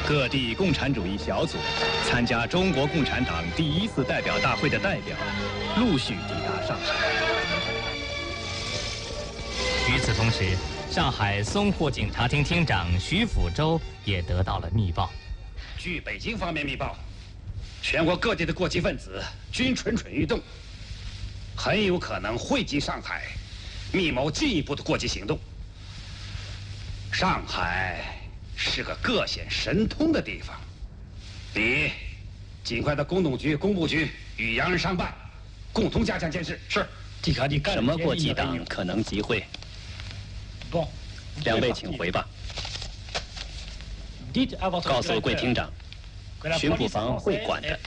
各地共产主义小组参加中国共产党第1次代表大会的代表陆续抵达上海。 与此同时，上海淞沪警察厅厅长徐辅洲也得到了密报。 据北京方面密报，全国各地的过激分子均蠢蠢欲动，很有可能汇集上海，密谋进一步的过激行动。上海是个各显神通的地方，你尽快到工农局、工部局与洋人商办，共同加强监视。是。 什么过激党可能集会？两位请回吧。告诉桂厅长，巡捕房会管的。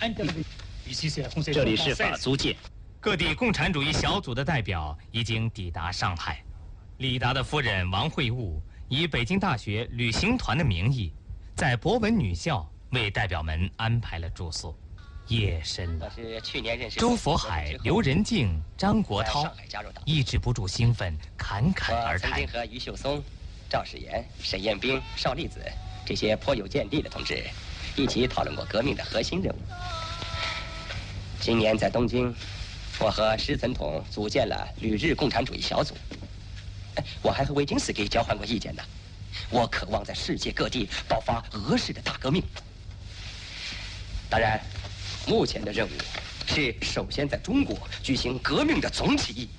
这里是法租界。 各地共产主义小组的代表已经抵达上海。李达的夫人王惠悟以北京大学旅行团的名义，在博文女校为代表们安排了住宿。夜深了，周佛海、刘仁静、张国焘抑制不住兴奋，侃侃而谈。 曾经和余秀松、赵世炎、沈彦兵、邵力子这些颇有见地的同志一起讨论过革命的核心任务。今年在东京，我和施存统组建了旅日共产主义小组。我还和维金斯基交换过意见呢。我渴望在世界各地爆发俄式的大革命。当然，目前的任务是首先在中国举行革命的总起义。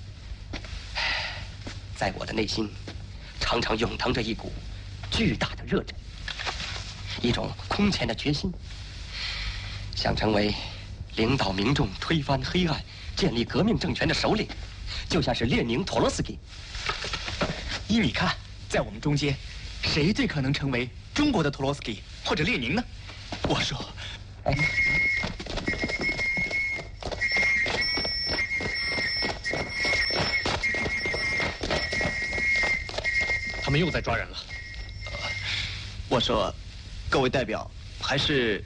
在我的内心，常常涌腾着一股巨大的热忱，一种空前的决心，想成为领导民众推翻黑暗、建立革命政权的首领，就像是列宁、托洛斯基。 依你看，在我们中间，谁最可能成为中国的托洛斯基或者列宁呢？我说， 他们又在抓人了。 我说，各位代表，还是